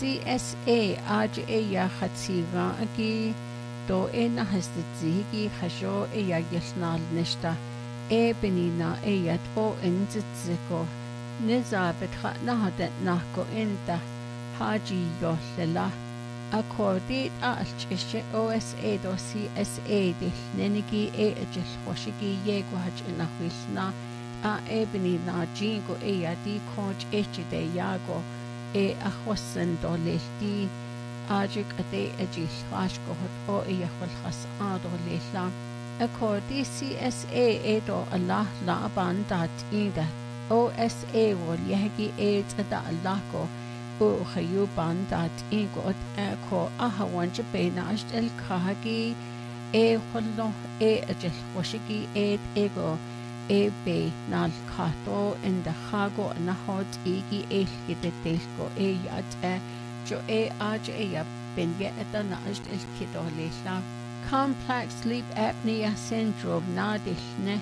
CSA aja eya khatsiga aki to ena hasditsigi khasho eya yesnal nishta benina eyat o enzitziko nizabet khatna hadet nako enta haji yohlela accorded alchishe OSA do CSA dil nenigi ajil khoshigi yego hajna khilna benina jingo eya di khoj echide yago akhwasan dolelti ajik ade ajil khashkohot o eyakhul khas adolella accordi CSA edo Allah la bandat ida OSA wol yahgi ada Allah ko o khayu bandat ingot ko ahawan jabena ashtel khagi khollo ajil khoshigi ego be nal khato in the khago na hot igi gidetko yat jo aj benye etana ashtel kidolella complex sleep apnea syndrome nadishne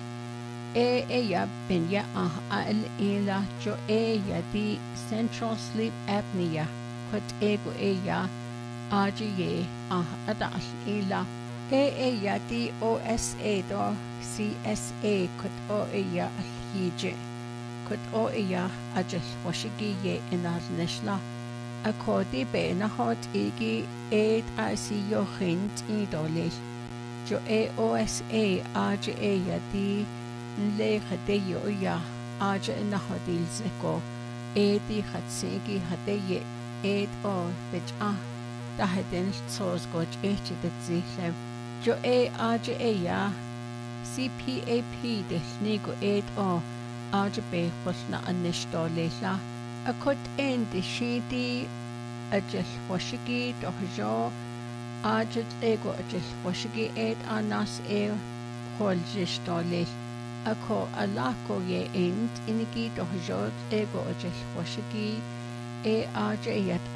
ya benye al ila jo ya di central sleep apnea kot ego ya aje adal ila ya di OSA do CSA kot ya alhije kot ya ajal washigi ye inar nishla according be na hot igi ICU hint idolel jo OSA aje ya di le khade yo ya aje na hodil zeko di khatsegi hade ye o beja da haden sos goch de zikle jo aje ya CPAP de snego o aje be khosna anishtolela akot de shidi ajel washigi dohjo ajet ego ajel washigi anas kholjistolel ako alako ye inigi dohjo ego ajel washigi aje yat